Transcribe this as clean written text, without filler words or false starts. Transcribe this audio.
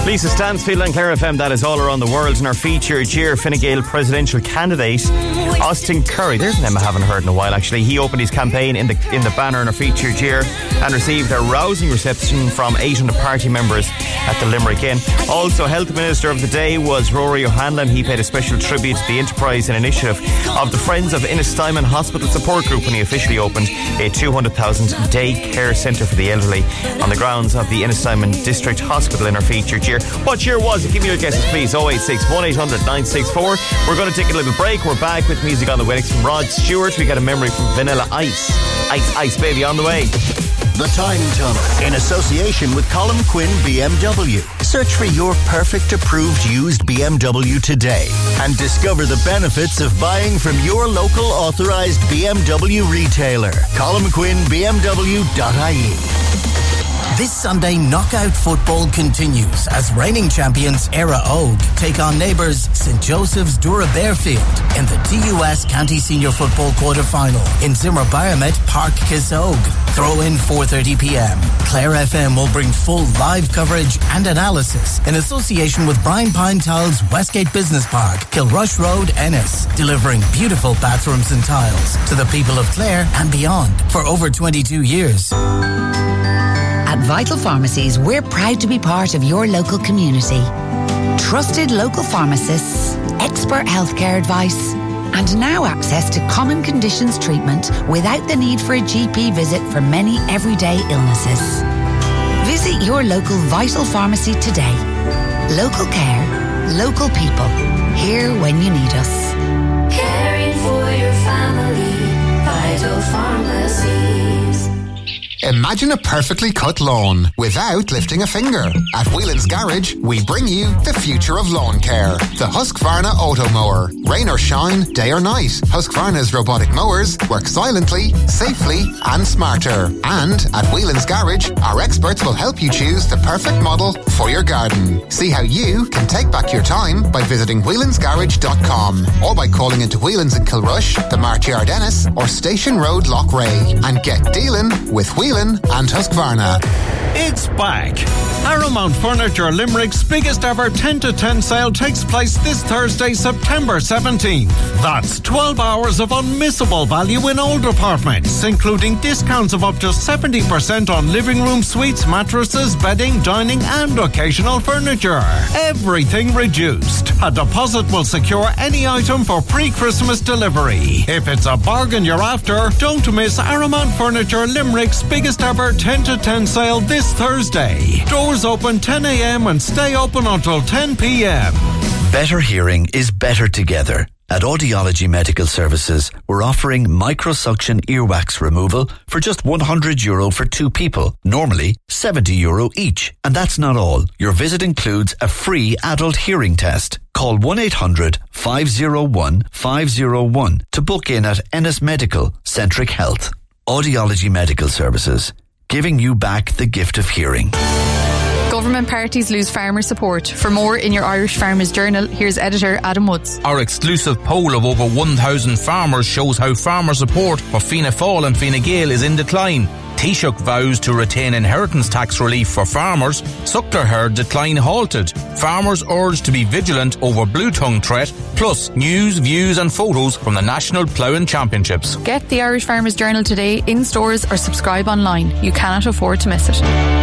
Lisa Stansfield on Clare FM, that is all around the world. In our feature, Ger Fine Gael presidential candidate Austin Curry, there's a name I haven't heard in a while actually. He opened his campaign in the banner in our feature, Ger, and received a rousing reception from 800 party members at the Limerick Inn. Also, Health Minister of the Day was Rory O'Hanlon. He paid a special tribute to the enterprise and initiative of the Friends of Innistimon Hospital Support Group when he officially opened a 200,000 day care centre for the elderly on the grounds of the Innistimon District Hospital in our feature, Ger. What year was it? Give me your guesses, please. 086 1800 964. We're going to take a little break. We're back with music on the way. Next from Rod Stewart, we got a memory from Vanilla Ice. Ice, baby, on the way. The Time Tunnel, in association with Colin Quinn BMW. Search for your perfect approved used BMW today and discover the benefits of buying from your local authorised BMW retailer. ColinQuinnBMW.ie. This Sunday, knockout football continues as reigning champions Éire Óg take on neighbours St Joseph's Dura Bearfield in the TUS County Senior Football quarter-final in Zimmer Biomet Park Kissogue. Throw in 4:30pm. Clare FM will bring full live coverage and analysis in association with Brian Pinetal's Westgate Business Park, Kilrush Road, Ennis, delivering beautiful bathrooms and tiles to the people of Clare and beyond for over 22 years. At Vital Pharmacies, we're proud to be part of your local community. Trusted local pharmacists, expert healthcare advice, and now access to common conditions treatment without the need for a GP visit for many everyday illnesses. Visit your local Vital Pharmacy today. Local care, local people, here when you need us. Caring for your family, Vital Pharmacies. Imagine a perfectly cut lawn without lifting a finger. At Whelan's Garage, we bring you the future of lawn care. The Husqvarna Auto Mower. Rain or shine, day or night, Husqvarna's robotic mowers work silently, safely and smarter. And at Whelan's Garage, our experts will help you choose the perfect model for your garden. See how you can take back your time by visiting whelansgarage.com or by calling into Whelan's in Kilrush, the Marchyard Ennis or Station Road Lochray and get dealing with Whelan and Husqvarna. It's back. Paramount Furniture Limerick's biggest ever 10 to 10 sale takes place this Thursday, September 17th. That's 12 hours of unmissable value in all departments, including discounts of up to 70% on living room suites, mattresses, bedding, dining and occasional furniture. Everything reduced. A deposit will secure any item for pre-Christmas delivery. If it's a bargain you're after, don't miss Paramount Furniture Limerick's biggest ever 10 to 10 sale this Thursday. Doors open 10 a.m. and stay open until 10 p.m. Better hearing is better together. At Audiology Medical Services, we're offering microsuction earwax removal for just €100 for two people, normally €70 each. And that's not all. Your visit includes a free adult hearing test. Call 1-800-501-501 to book in at Ennis Medical Centric Health. Audiology Medical Services, giving you back the gift of hearing. Government parties lose farmer support. For more in your Irish Farmers Journal, here's editor Adam Woods. Our exclusive poll of over 1,000 farmers shows how farmer support for Fianna Fáil and Fine Gael is in decline. Taoiseach vows to retain inheritance tax relief for farmers. Suckler herd decline halted. Farmers urged to be vigilant over blue tongue threat. Plus, news, views and photos from the National Ploughing Championships. Get the Irish Farmers Journal today in stores or subscribe online. You cannot afford to miss it.